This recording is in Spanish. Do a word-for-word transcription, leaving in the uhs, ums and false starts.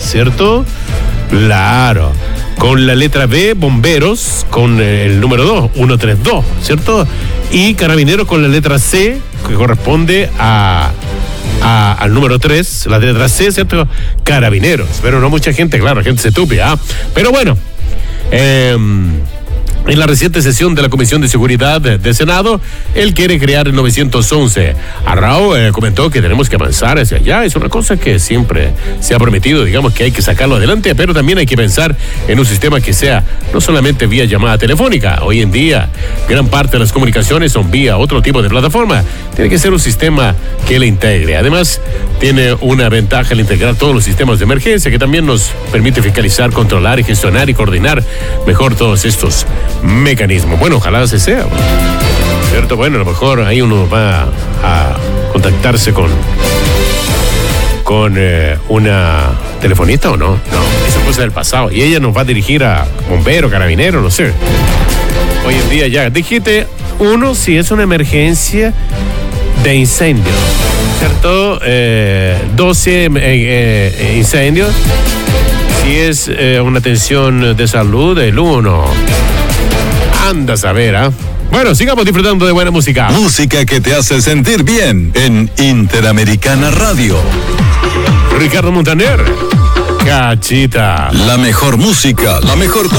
¿cierto? Claro. Con la letra B, bomberos, con el número dos, ciento treinta y dos, ¿cierto? Y carabineros con la letra C, que corresponde a, a al número tres, la letra C, ¿cierto? Carabineros. Pero no mucha gente, claro, gente se estúpida, ¿eh? Pero bueno, eh, en la reciente sesión de la Comisión de Seguridad del Senado, él quiere crear el novecientos once. Arrao eh, comentó que tenemos que avanzar hacia allá. Es una cosa que siempre se ha prometido, digamos que hay que sacarlo adelante, pero también hay que pensar en un sistema que sea no solamente vía llamada telefónica. Hoy en día, gran parte de las comunicaciones son vía otro tipo de plataforma. Tiene que ser un sistema que le integre. Además, tiene una ventaja al integrar todos los sistemas de emergencia, que también nos permite fiscalizar, controlar y gestionar y coordinar mejor todos estos mecanismos. Bueno, ojalá se sea, ¿cierto? Bueno, a lo mejor ahí uno va a contactarse con con eh, una telefonista o no. No, eso es cosa del pasado. Y ella nos va a dirigir a bombero, carabinero, no sé. Hoy en día ya. Dijiste, uno, si es una emergencia de incendio, ¿cierto? Eh, doce eh, eh, incendios. Si es eh, una atención de salud, el uno. Anda a saber, ¿ah? ¿eh? Bueno, sigamos disfrutando de buena música. Música que te hace sentir bien en Interamericana Radio. Ricardo Montaner. Cachita. La mejor música, la mejor